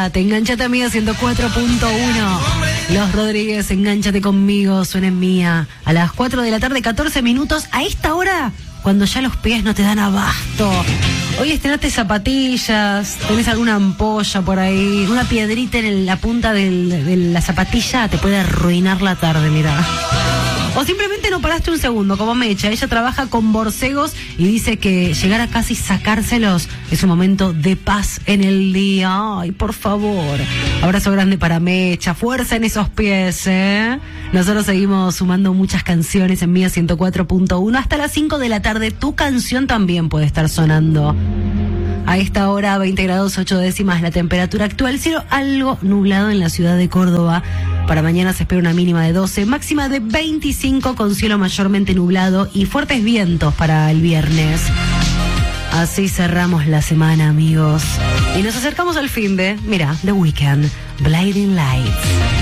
Enganchate amiga 104.1. Los Rodríguez, Engánchate conmigo, suena en Mía. A las 4 de la tarde, 14 minutos. A esta hora, cuando ya los pies no te dan abasto. Hoy estrenaste zapatillas, tenés alguna ampolla por ahí, una piedrita en la punta de la zapatilla, te puede arruinar la tarde, mira. O simplemente no paraste un segundo, como Mecha. Ella trabaja con borcegos y dice que llegar a casi sacárselos es un momento de paz en el día. Ay, por favor. Abrazo grande para Mecha. Fuerza en esos pies, ¿eh? Nosotros seguimos sumando muchas canciones en Mía 104.1. Hasta las 5 de la tarde tu canción también puede estar sonando. A esta hora, 20 grados 8 décimas la temperatura actual. Cielo algo nublado en la ciudad de Córdoba. Para mañana se espera una mínima de 12, máxima de 25 con cielo mayormente nublado y fuertes vientos para el viernes. Así cerramos la semana, amigos. Y nos acercamos al fin de, mira, The Weeknd, Blinding Lights.